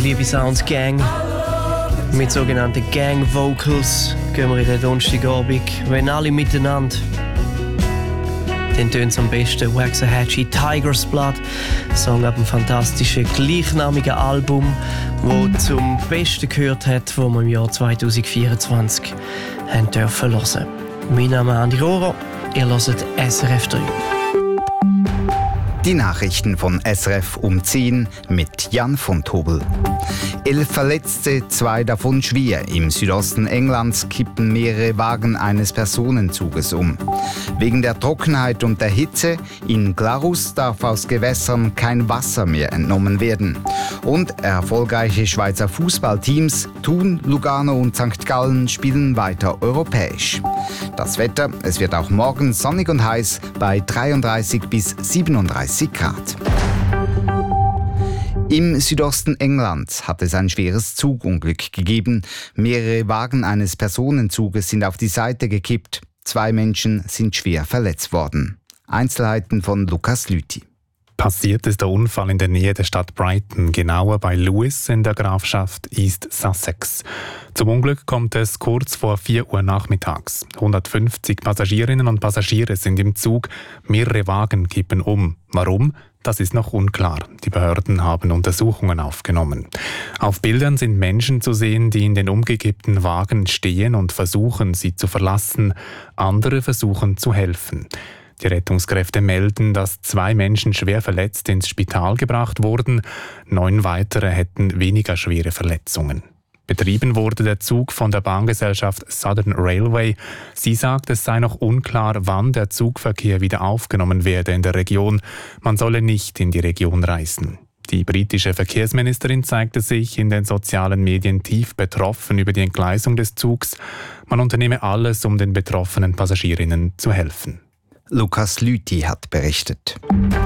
Phoebe Sounds Gang. Mit sogenannten Gang Vocals gehen wir in den Donnerstagabend. Wenn alle miteinander, dann tönt es am besten. Waxahachie Tiger's Blood, Song ab dem fantastischen gleichnamigen Album, das zum Besten gehört hat, das wir im Jahr 2024 haben dürfen hören. Mein Name ist Andi Rohrer, ihr hört SRF 3. Die Nachrichten von SRF um 10 mit Jan von Tobel. 11 Verletzte, 2 davon schwer. Im Südosten Englands kippen mehrere Wagen eines Personenzuges um. Wegen der Trockenheit und der Hitze in Glarus darf aus Gewässern kein Wasser mehr entnommen werden. Und erfolgreiche Schweizer Fußballteams Thun, Lugano und St. Gallen spielen weiter europäisch. Das Wetter, es wird auch morgen sonnig und heiß bei 33 bis 37 Grad. Im Südosten Englands hat es ein schweres Zugunglück gegeben. Mehrere Wagen eines Personenzuges sind auf die Seite gekippt. 2 Menschen sind schwer verletzt worden. Einzelheiten von Lukas Lüthi. Passiert ist der Unfall in der Nähe der Stadt Brighton, genauer bei Lewis in der Grafschaft East Sussex. Zum Unglück kommt es kurz vor 4 Uhr nachmittags. 150 Passagierinnen und Passagiere sind im Zug, mehrere Wagen kippen um. Warum? Das ist noch unklar. Die Behörden haben Untersuchungen aufgenommen. Auf Bildern sind Menschen zu sehen, die in den umgekippten Wagen stehen und versuchen, sie zu verlassen. Andere versuchen zu helfen. Die Rettungskräfte melden, dass 2 Menschen schwer verletzt ins Spital gebracht wurden. 9 weitere hätten weniger schwere Verletzungen. Betrieben wurde der Zug von der Bahngesellschaft Southern Railway. Sie sagt, es sei noch unklar, wann der Zugverkehr wieder aufgenommen werde in der Region. Man solle nicht in die Region reisen. Die britische Verkehrsministerin zeigte sich in den sozialen Medien tief betroffen über die Entgleisung des Zugs. Man unternehme alles, um den betroffenen Passagierinnen zu helfen. Lukas Lüthi hat berichtet.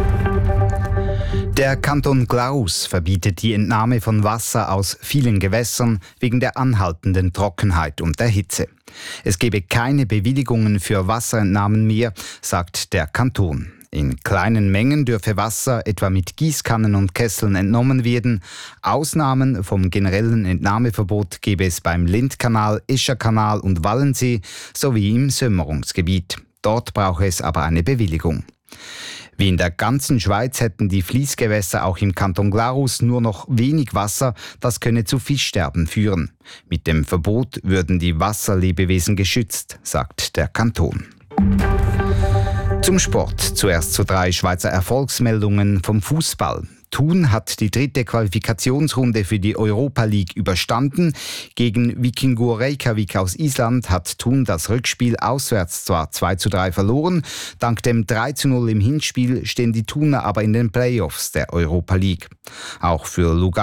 Der Kanton Glarus verbietet die Entnahme von Wasser aus vielen Gewässern wegen der anhaltenden Trockenheit und der Hitze. Es gebe keine Bewilligungen für Wasserentnahmen mehr, sagt der Kanton. In kleinen Mengen dürfe Wasser etwa mit Gießkannen und Kesseln entnommen werden. Ausnahmen vom generellen Entnahmeverbot gebe es beim Lindkanal, Escherkanal und Wallensee sowie im Sömmerungsgebiet. Dort brauche es aber eine Bewilligung. Wie in der ganzen Schweiz hätten die Fließgewässer auch im Kanton Glarus nur noch wenig Wasser, das könne zu Fischsterben führen. Mit dem Verbot würden die Wasserlebewesen geschützt, sagt der Kanton. Zum Sport. Zuerst zu 3 Schweizer Erfolgsmeldungen vom Fußball. Thun hat die 3. Qualifikationsrunde für die Europa League überstanden. Gegen Víkingur Reykjavik aus Island hat Thun das Rückspiel auswärts zwar 2:3 verloren. Dank dem 3:0 im Hinspiel stehen die Thuner aber in den Playoffs der Europa League. Auch für Lugano